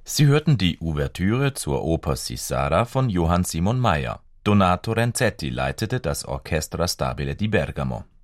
Sie hörten die Ouvertüre zur Oper Sissara von Johann Simon Mayr. Donato Renzetti leitete das Orchestra Stabile di Bergamo.